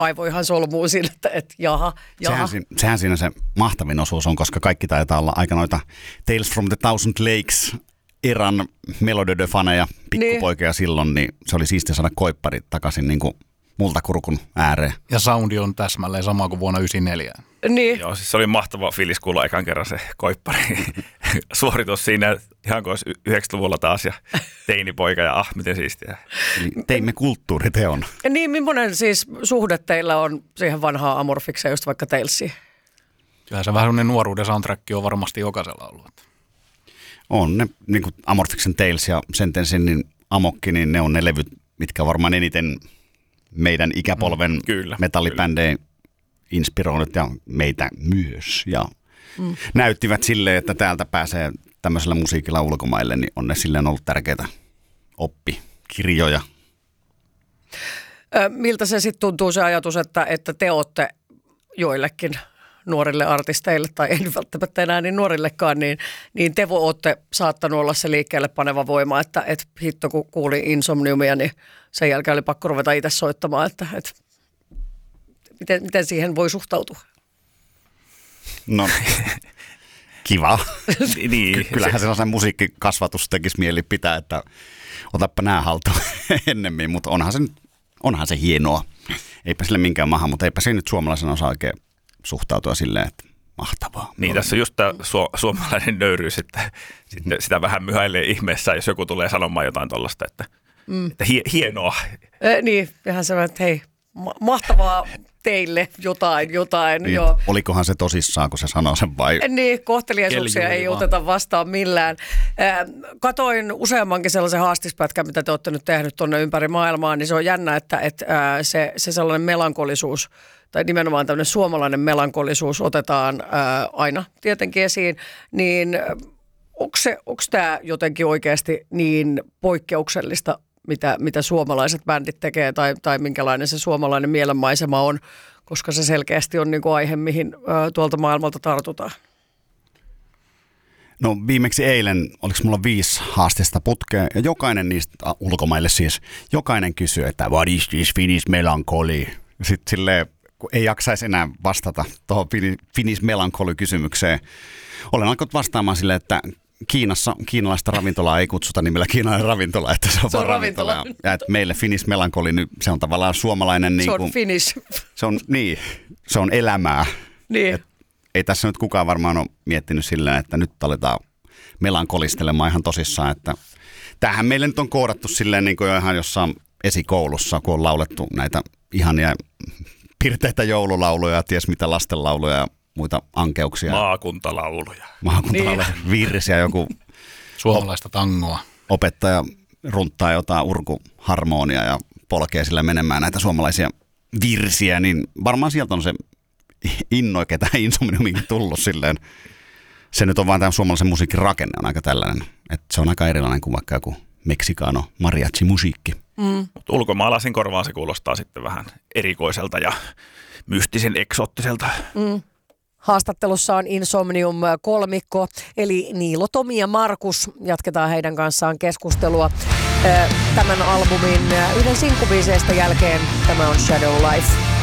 aivoihan solmuu siinä, että jaha. Sehän siinä se mahtavin osuus on, koska kaikki taitaa olla aika noita Tales from the Thousand Lakes eran Melody de faneja, pikkupoikeja silloin, niin se oli siistiä saada koippari takaisin niin kuin multakurkun ääreen. Ja soundi on täsmälleen sama kuin vuonna 1994. Niin. Joo, siis se oli mahtava fiilis kuulla ekan kerran se koippari suoritus siinä, ihan kuin olisi 90-luvulla taas ja teinipoika ja miten siistiä. Eli teimme kulttuuriteon. Niin, millainen siis suhde teillä on siihen vanhaan Amorfikseen, just vaikka Talesiin? Kyllä se vähän sellainen nuoruuden soundtrack on varmasti jokaisella ollut. On ne, niin kuin Amorfiksen Tales ja Sentencein niin Amokki, niin ne on ne levyt, mitkä varmaan eniten meidän ikäpolven metallibändejä inspiroinut ja meitä myös. Ja näyttivät silleen, että täältä pääsee tämmöisellä musiikilla ulkomaille, niin on ne silleen ollut tärkeitä oppikirjoja. Miltä se sitten tuntuu se ajatus, että te olette joillekin nuorille artisteille, tai ei välttämättä enää niin nuorillekaan, niin te olette saattanut olla se liikkeelle paneva voima, että hitto kun kuuli Insomniumia, niin sen jälkeen oli pakko ruveta itse soittamaan, että miten siihen voi suhtautua? No, kiva. Niin. Kyllähän sellaisen musiikkikasvatus tekisi mieli pitää, että otappa nää haltuun ennemmin, mutta onhan se hienoa. Eipä sille minkään maha, mutta eipä se nyt suomalaisena osaa oikein suhtautua silleen, että mahtavaa. Niin, tässä just tämä suomalainen nöyryys, että sitten sitä vähän myhäilee ihmeessä, jos joku tulee sanomaan jotain tuollaista, että hienoa. Niin, ihan semmoinen, että hei, mahtavaa teille jotain. Niin, joo. Olikohan se tosissaan, kun se sanoo sen vai? Niin, kohteliaisuuksia ei oteta vastaan millään. Katoin useammankin sellaisen haastispätkän, mitä te olette nyt tehnyt tuonne ympäri maailmaa, niin se on jännä, että se sellainen melankolisuus, tai nimenomaan tämmöinen suomalainen melankolisuus otetaan aina tietenkin esiin, niin onko tämä jotenkin oikeasti niin poikkeuksellista, mitä suomalaiset bändit tekee tai minkälainen se suomalainen mielenmaisema on, koska se selkeästi on niin kuin aihe, mihin tuolta maailmalta tartutaan? No viimeksi eilen, oliko mulla 5 haastista putkea, ja jokainen niistä, ulkomaille siis, jokainen kysyy, että what is this Finnish melancholy? Sitten silleen, kun ei jaksaisi enää vastata tuohon Finnish melancholy-kysymykseen, olen alkanut vastaamaan silleen, että kiinalaista ravintolaa ei kutsuta nimellä kiinalainen ravintola, että se on vaan ravintola. Ja että meille Finnish melancholy, niin se on tavallaan suomalainen. Se on Finnish. Se on elämää. Niin. Ei tässä nyt kukaan varmaan ole miettinyt silleen, että nyt aletaan melankolistelemaan ihan tosissaan. Että tämähän meille nyt on koodattu silleen niin kuin jo ihan jossain esikoulussa, kun on laulettu näitä ihania pirteitä joululauluja ja ties mitä lastenlauluja ja muita ankeuksia. Maakuntalauluja. Niin. Virsiä, joku suomalaista tangoa. Opettaja runttaa jotain urkuharmonia ja polkee sillä menemään näitä suomalaisia virsiä, niin varmaan sieltä on se innoike tähän Insomniumiin tullut silleen. Se nyt on vaan tämän suomalaisen musiikin rakenne on aika tällainen, että se on aika erilainen kuin vaikka joku meksikano mariachi-musiikki. Mutta ulkomaalaisen korvaan se kuulostaa sitten vähän erikoiselta ja mystisen eksoottiselta. Haastattelussa on Insomnium-kolmikko, eli Niilo, Tomi ja Markus. Jatketaan heidän kanssaan keskustelua tämän albumin yhden sinkkubiiseistä jälkeen. Tämä on Shadow Life.